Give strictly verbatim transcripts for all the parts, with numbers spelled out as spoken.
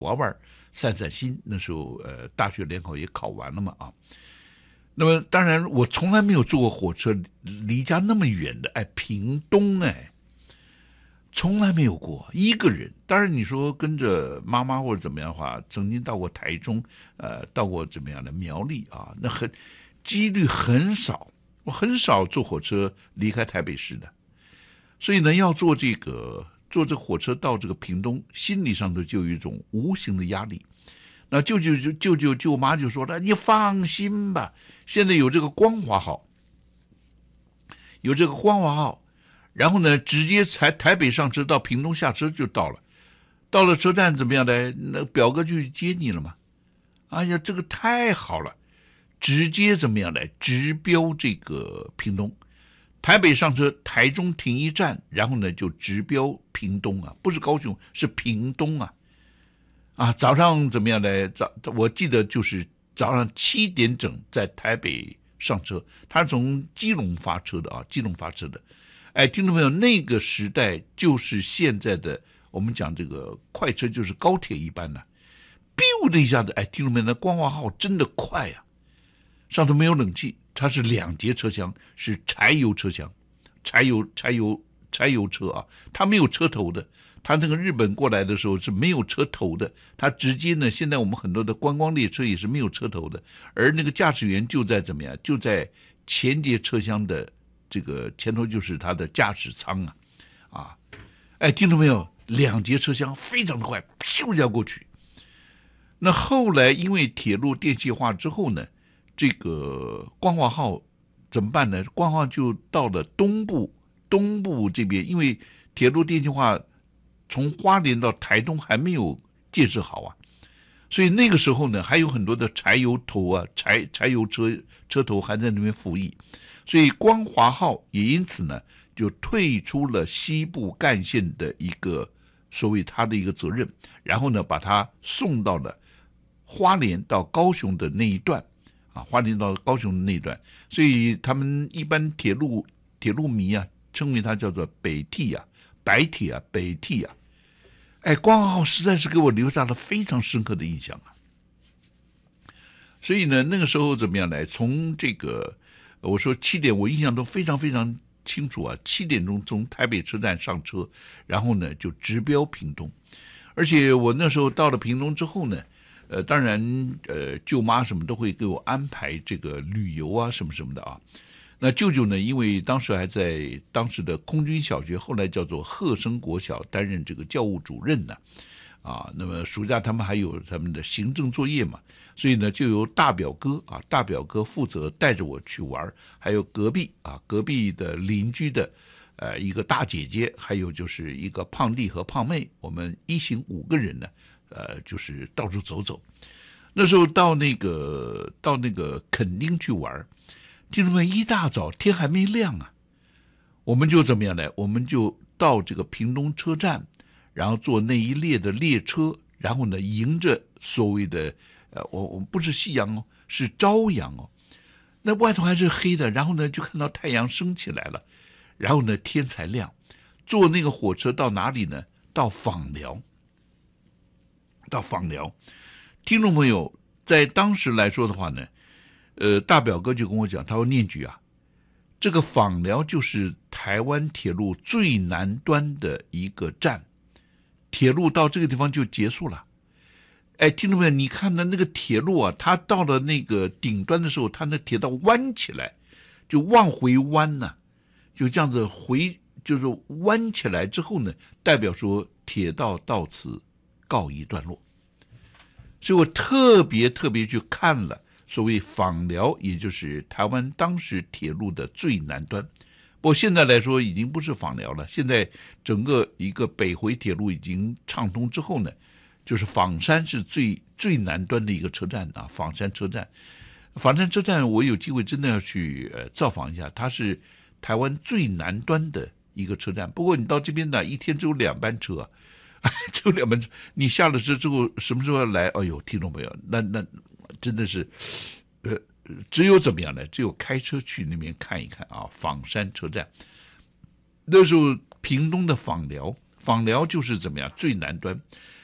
玩玩散散心。那时候呃大学联考也考完了嘛啊。那么当然我从来没有坐过火车离家那么远的，哎，屏东哎，从来没有过一个人。当然你说跟着妈妈或者怎么样的话，曾经到过台中，呃，到过怎么样的苗栗啊，那很几率很少，我很少坐火车离开台北市的。所以呢，要坐这个坐这火车到这个屏东，心理上头就有一种无形的压力。那舅舅就舅舅舅妈就说了：“你放心吧，现在有这个光华号，有这个光华号，然后呢，直接才台北上车到屏东下车就到了。到了车站怎么样呢？那表哥就去接你了嘛。哎呀，这个太好了，直接怎么样呢？直飙这个屏东。”台北上车，台中停一站，然后呢就直飙屏东啊，不是高雄，是屏东啊。啊，早上怎么样呢？早我记得就是早上七点整在台北上车，他是从基隆发车的啊，基隆发车的。哎，听众朋友，那个时代就是现在的我们讲这个快车，就是高铁一般的、啊，biu 的一下子，哎，听众朋友，那光华号真的快呀、啊，上头没有冷气。它是两节车厢，是柴油车厢，柴油柴油柴油车啊，它没有车头的。它那个日本过来的时候是没有车头的，它直接呢，现在我们很多的观光列车也是没有车头的，而那个驾驶员就在怎么样，就在前节车厢的这个前头就是它的驾驶舱啊啊，哎，听到没有？两节车厢非常的快，咻一下过去。那后来因为铁路电气化之后呢？这个光华号怎么办呢？光华号就到了东部，东部这边，因为铁路电气化从花莲到台东还没有建设好啊，所以那个时候呢，还有很多的柴油头啊，柴柴油车车头还在那边服役，所以光华号也因此呢，就退出了西部干线的一个所谓他的一个责任，然后呢，把它送到了花莲到高雄的那一段。啊，花莲到高雄的那一段，所以他们一般铁路铁路迷啊，称为它叫做北铁啊，白铁啊，北铁啊。哎，光华号实在是给我留下了非常深刻的印象啊。所以呢，那个时候怎么样呢？从这个我说七点，我印象都非常非常清楚啊。七点钟从台北车站上车，然后呢就直飙屏东，而且我那时候到了屏东之后呢。呃，当然，呃，舅妈什么都会给我安排这个旅游啊，什么什么的啊。那舅舅呢，因为当时还在当时的空军小学，后来叫做鹤生国小，担任这个教务主任呢。啊，那么暑假他们还有他们的行政作业嘛，所以呢，就由大表哥啊，大表哥负责带着我去玩，还有隔壁啊，隔壁的邻居的呃一个大姐姐，还有就是一个胖弟和胖妹，我们一行五个人呢。呃，就是到处走走。那时候到那个到那个垦丁去玩，听众们一大早天还没亮啊，我们就怎么样呢？我们就到这个屏东车站，然后坐那一列的列车，然后呢，迎着所谓的呃，我我们不是夕阳哦，是朝阳哦。那外头还是黑的，然后呢，就看到太阳升起来了，然后呢，天才亮。坐那个火车到哪里呢？到枋寮。到枋寮，听众朋友，在当时来说的话呢，呃，大表哥就跟我讲，他说念举啊，这个枋寮就是台湾铁路最南端的一个站，铁路到这个地方就结束了。哎，听众朋友，你看的那个铁路啊，它到了那个顶端的时候，它那铁道弯起来，就往回弯呐、啊，就这样子回，就是弯起来之后呢，代表说铁道到此告一段落，所以我特别特别去看了所谓枋寮，也就是台湾当时铁路的最南端。不过现在来说已经不是枋寮了，现在整个一个北回铁路已经畅通之后呢，就是枋山是最最南端的一个车站啊，枋山车站。枋山车站我有机会真的要去呃造访一下，它是台湾最南端的一个车站。不过你到这边呢，一天只有两班车、啊。就两班车，你下了车之后什么时候要来？哎呦，听众朋友，那那真的是，呃，只有怎么样呢？只有开车去那边看一看啊，枋山车站。那时候屏东的枋寮，枋寮就是怎么样最南端，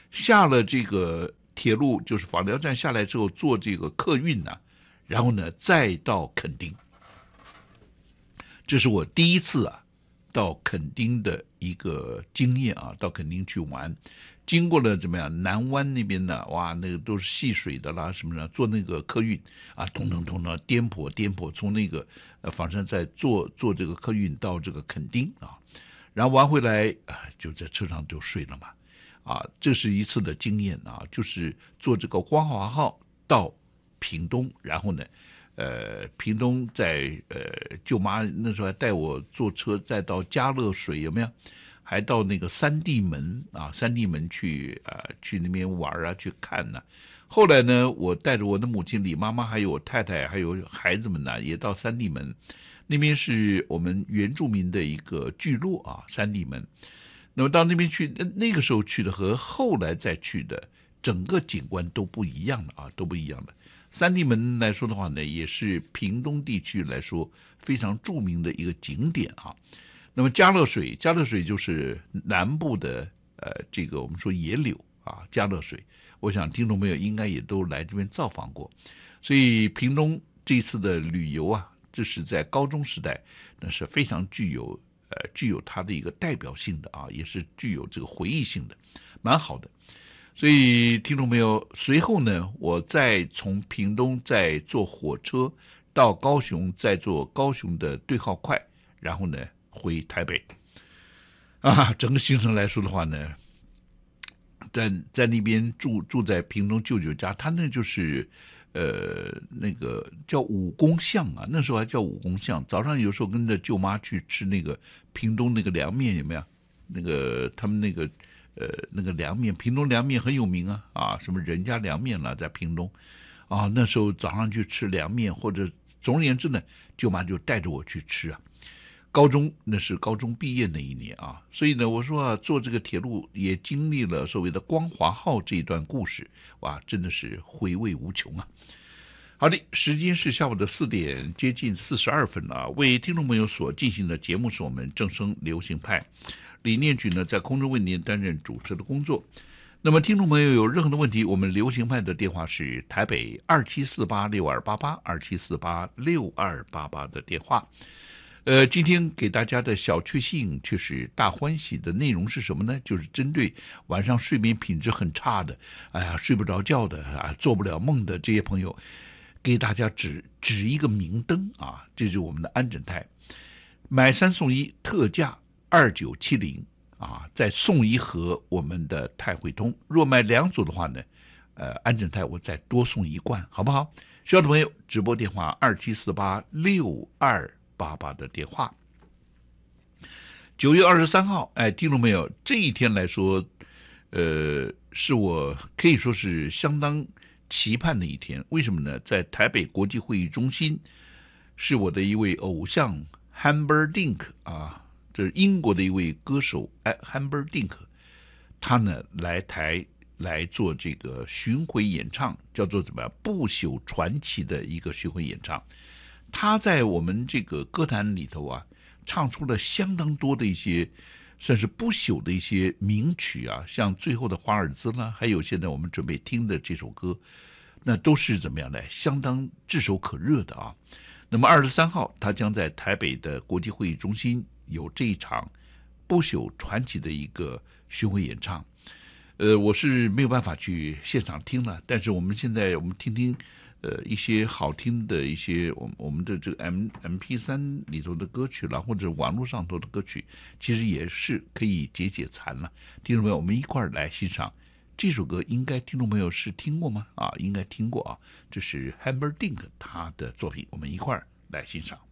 下了这个铁路，就是访寮站下来之后坐这个客运呢、啊，然后呢再到垦丁。这是我第一次啊到垦丁的一个经验啊，到垦丁去玩，经过了怎么样南湾那边呢，哇，那个都是戏水的啦，什么的，坐那个客运啊，咚咚咚咚颠簸颠簸，从那个呃仿山再坐坐这个客运到这个垦丁啊，然后玩回来啊，就在车上就睡了嘛，啊，这是一次的经验啊，就是坐这个光华号到屏东，然后呢。呃，屏东在呃，舅妈那时候还带我坐车，再到嘉乐水有没有？还到那个三地门啊，三地门去啊、呃，去那边玩啊，去看呢、啊。后来呢，我带着我的母亲李妈妈，还有我太太，还有孩子们呢，也到三地门那边，是我们原住民的一个聚落啊，三地门。那么到那边去，那个时候去的和后来再去的，整个景观都不一样了啊，都不一样的。三地门来说的话呢，也是屏东地区来说非常著名的一个景点啊。那么嘉乐水，嘉乐水就是南部的呃这个我们说野柳啊，嘉乐水，我想听众朋友应该也都来这边造访过。所以屏东这次的旅游啊，这是在高中时代那是非常具有呃具有它的一个代表性的啊，也是具有这个回忆性的，蛮好的。所以听众朋友，随后呢，我再从屏东再坐火车到高雄，再坐高雄的对号快，然后呢回台北。啊，整个行程来说的话呢，在在那边住住在屏东舅舅家，他那就是呃那个叫武功巷啊，那时候还叫武功巷。早上有时候跟着舅妈去吃那个屏东那个凉面，有没有？那个他们那个。呃，那个凉面，屏东凉面很有名啊，啊，什么人家凉面啦，在屏东，啊，那时候早上去吃凉面，或者总而言之呢，舅妈就带着我去吃啊。高中那是高中毕业那一年啊，所以呢，我说啊，坐这个铁路也经历了所谓的光华号这一段故事，哇，真的是回味无穷啊。好的，时间是下午的四点接近四十二分了。为听众朋友所进行的节目是我们正声流行派李念举呢，在空中为您担任主持的工作。那么听众朋友有任何的问题，我们流行派的电话是台北二七四八六二八八二七四八六二八八的电话。呃，今天给大家的小确幸却是大欢喜的内容是什么呢？就是针对晚上睡眠品质很差的，哎呀睡不着觉的啊，做不了梦的这些朋友。给大家指指一个明灯啊，这就是我们的安枕泰，买三送一特价二九七零啊，再送一盒我们的泰汇通。若买两组的话呢，呃，安枕泰我再多送一罐，好不好？需要的朋友，直播电话二七四八六二八八的电话。九月二十三号，哎，听众朋友，这一天来说，呃，是我可以说是相当。期盼的一天，为什么呢？在台北国际会议中心，是我的一位偶像 Humperdinck 啊，这是英国的一位歌手，哎 ，Humperdinck， 他呢来台来做这个巡回演唱，叫做怎么样？不朽传奇的一个巡回演唱。他在我们这个歌坛里头啊，唱出了相当多的一些。算是不朽的一些名曲啊，像最后的华尔兹啦，还有现在我们准备听的这首歌，那都是怎么样呢？相当炙手可热的啊。那么二十三号，他将在台北的国际会议中心有这一场不朽传奇的一个巡回演唱。呃，我是没有办法去现场听了，但是我们现在我们听听。呃，一些好听的一些我我们的这个 M M P 三里头的歌曲啦，或者网络上头的歌曲，其实也是可以解解馋了。听众朋友，我们一块儿来欣赏这首歌，应该听众朋友是听过吗？啊，应该听过啊，这是 Humperdinck 他的作品，我们一块儿来欣赏。